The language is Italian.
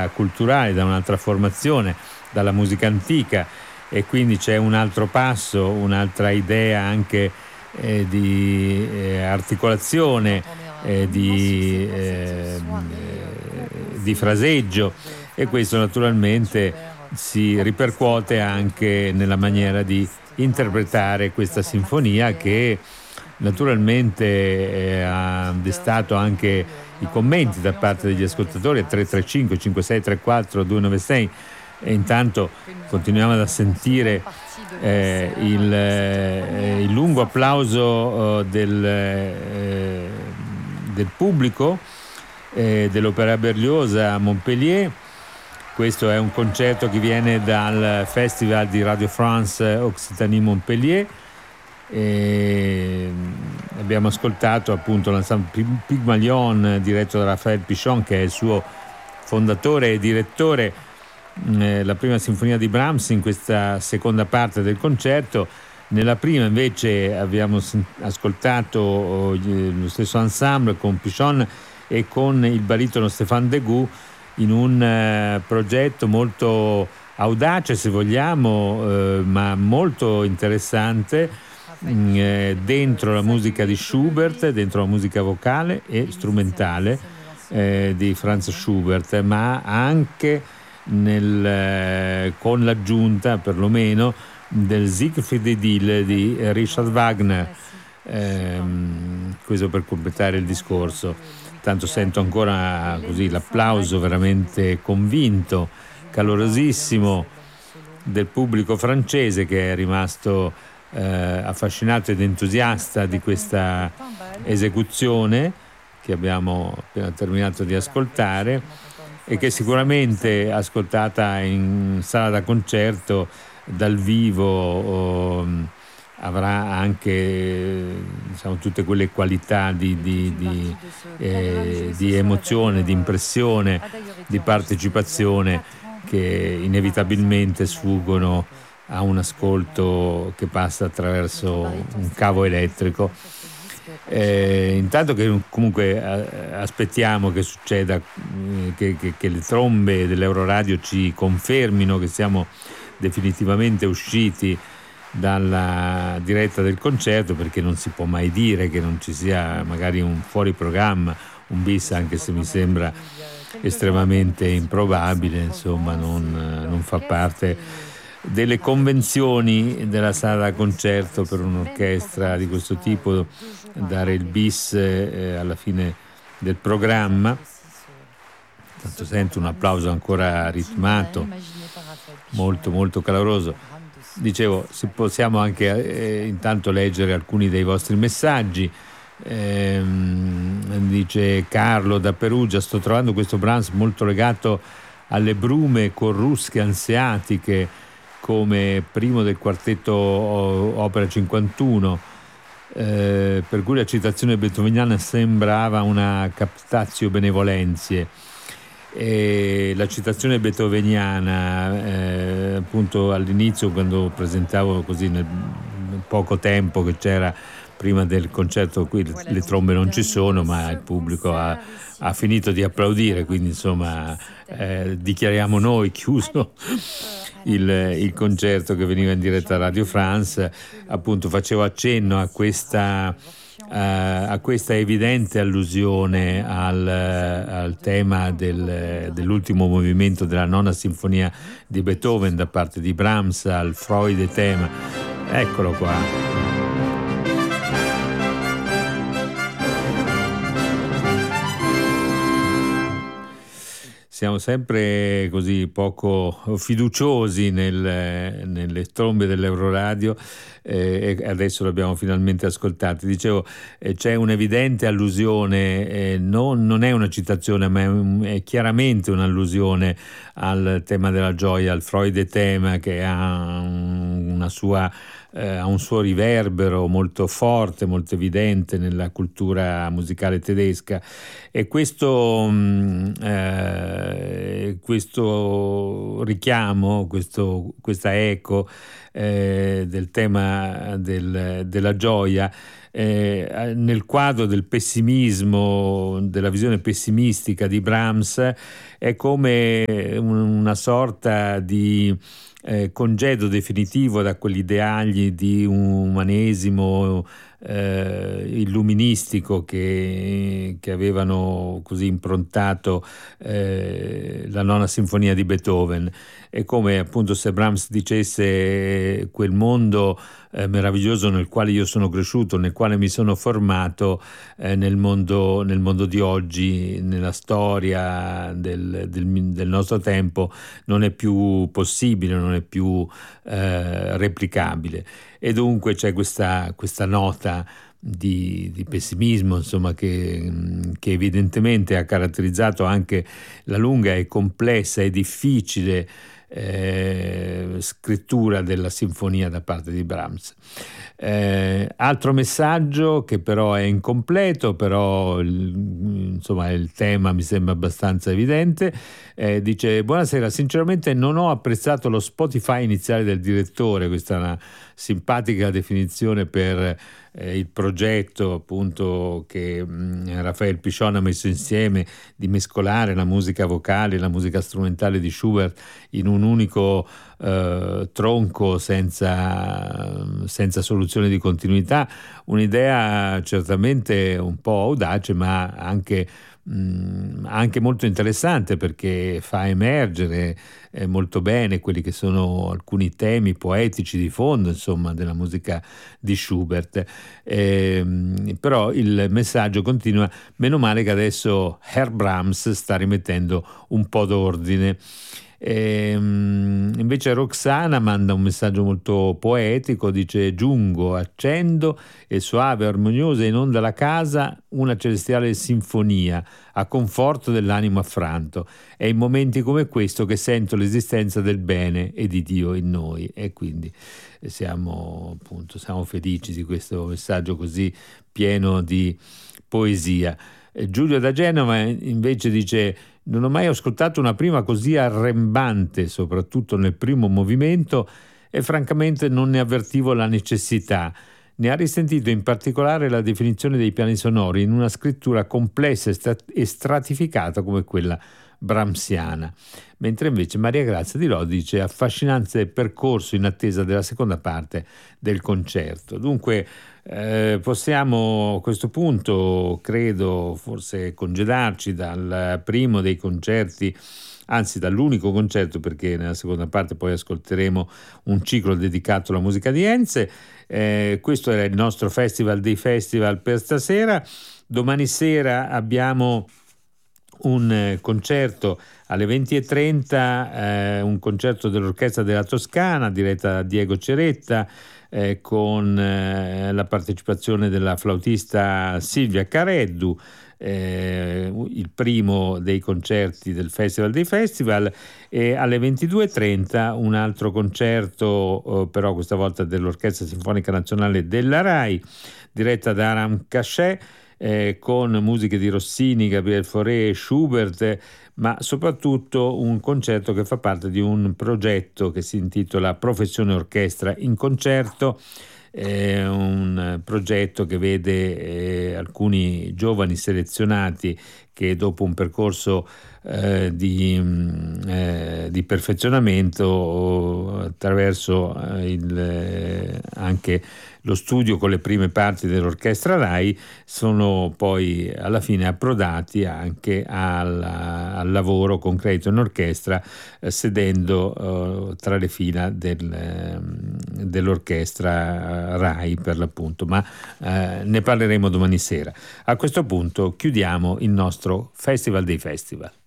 culturale, da un'altra formazione, dalla musica antica, e quindi c'è un altro passo, un'altra idea anche di articolazione, di fraseggio, e questo naturalmente si ripercuote anche nella maniera di interpretare questa sinfonia, che naturalmente ha destato anche i commenti da parte degli ascoltatori a 335 5634 296, e intanto continuiamo ad sentire il lungo applauso del pubblico dell'Opéra Berlioz a Montpellier. Questo è un concerto che viene dal Festival di Radio France Occitanie Montpellier. Abbiamo ascoltato appunto l'ensemble Pygmalion diretto da Raphaël Pichon, che è il suo fondatore e direttore, la prima sinfonia di Brahms in questa seconda parte del concerto. Nella prima invece abbiamo ascoltato lo stesso ensemble con Pichon e con il baritono Stéphane Degout, in un progetto molto audace, se vogliamo, ma molto interessante, dentro la musica di Schubert, dentro la musica vocale e strumentale di Franz Schubert, ma anche con l'aggiunta perlomeno del Siegfried Idyll di Richard Wagner, questo per completare il discorso. Tanto sento ancora così l'applauso veramente convinto, calorosissimo del pubblico francese, che è rimasto affascinato ed entusiasta di questa esecuzione che abbiamo appena terminato di ascoltare, e che sicuramente ascoltata in sala da concerto dal vivo avrà anche, diciamo, tutte quelle qualità di emozione, di impressione, di partecipazione che inevitabilmente sfuggono a un ascolto che passa attraverso un cavo elettrico. Intanto che comunque aspettiamo che succeda, che le trombe dell'Euroradio ci confermino che siamo definitivamente usciti dalla diretta del concerto, perché non si può mai dire che non ci sia magari un fuori programma, un bis, anche se mi sembra estremamente improbabile, insomma non fa parte delle convenzioni della sala da concerto per un'orchestra di questo tipo dare il bis alla fine del programma. Tanto sento un applauso ancora ritmato, molto molto caloroso. Dicevo, possiamo anche intanto leggere alcuni dei vostri messaggi. Dice Carlo da Perugia: sto trovando questo Brahms molto legato alle brume corrusche anseatiche, come primo del quartetto opera 51, per cui la citazione beethoveniana sembrava una captatio benevolentie. E la citazione beethoveniana, appunto all'inizio, quando presentavo così nel poco tempo che c'era prima del concerto, qui le trombe non ci sono, ma il pubblico ha finito di applaudire, quindi insomma dichiariamo noi chiuso il concerto che veniva in diretta a Radio France. Appunto facevo accenno a questa evidente allusione al tema dell'ultimo movimento della nona sinfonia di Beethoven da parte di Brahms, al Freude tema. Eccolo qua. Siamo sempre così poco fiduciosi nelle trombe dell'Euroradio, e adesso l'abbiamo finalmente ascoltato. Dicevo, c'è un'evidente allusione, non è una citazione, ma è chiaramente un'allusione al tema della gioia, al Freude tema, che ha un suo riverbero molto forte, molto evidente nella cultura musicale tedesca, e questo richiamo, questa eco del tema della gioia nel quadro del pessimismo, della visione pessimistica di Brahms, è come una sorta di congedo definitivo da quegli ideali di un umanesimo illuministico che avevano così improntato la nona sinfonia di Beethoven. È come appunto se Brahms dicesse: quel mondo meraviglioso nel quale io sono cresciuto, nel quale mi sono formato, nel mondo di oggi, nella storia del nostro tempo, non è più possibile, non è più replicabile. E dunque c'è questa nota di pessimismo, insomma, che evidentemente ha caratterizzato anche la lunga e complessa e difficile scrittura della sinfonia da parte di Brahms. Altro messaggio che però è incompleto, però insomma il tema mi sembra abbastanza evidente. Dice: buonasera, sinceramente non ho apprezzato lo Spotify iniziale del direttore. Questa è una simpatica definizione per il progetto appunto che Raphael Pichon ha messo insieme, di mescolare la musica vocale e la musica strumentale di Schubert in un unico tronco senza soluzione di continuità. Un'idea certamente un po' audace, ma anche molto interessante, perché fa emergere molto bene quelli che sono alcuni temi poetici di fondo, insomma, della musica di Schubert. Però il messaggio continua: meno male che adesso Herr Brahms sta rimettendo un po' d'ordine. Invece Roxana manda un messaggio molto poetico, dice: giungo, accendo e soave, armoniosa in onda la casa una celestiale sinfonia a conforto dell'animo affranto. È in momenti come questo che sento l'esistenza del bene e di Dio in noi. E quindi siamo felici di questo messaggio così pieno di poesia. Giulio da Genova invece dice: non ho mai ascoltato una prima così arrembante, soprattutto nel primo movimento, e francamente non ne avvertivo la necessità. Ne ha risentito in particolare la definizione dei piani sonori in una scrittura complessa e stratificata come quella brahmsiana. Mentre invece Maria Grazia di Lodi dice: affascinante percorso in attesa della seconda parte del concerto. Dunque possiamo a questo punto, credo, forse congedarci dal primo dei concerti, anzi dall'unico concerto, perché nella seconda parte poi ascolteremo un ciclo dedicato alla musica di Henze. Questo era il nostro Festival dei Festival per stasera. Domani sera abbiamo un concerto alle 20:30, un concerto dell'Orchestra della Toscana diretta da Diego Ceretta, con la partecipazione della flautista Silvia Careddu, il primo dei concerti del Festival dei Festival. E alle 22:30 un altro concerto, però questa volta dell'Orchestra Sinfonica Nazionale della RAI, diretta da Aram Cachet, con musiche di Rossini, Gabriel Fauré, Schubert, ma soprattutto un concerto che fa parte di un progetto che si intitola Professione Orchestra in Concerto. È un progetto che vede alcuni giovani selezionati che dopo un percorso di perfezionamento, attraverso anche lo studio con le prime parti dell'orchestra RAI, sono poi alla fine approdati anche al lavoro concreto in orchestra, sedendo tra le fila dell'orchestra RAI, per l'appunto, ma ne parleremo domani sera. A questo punto chiudiamo il nostro Festival dei Festival.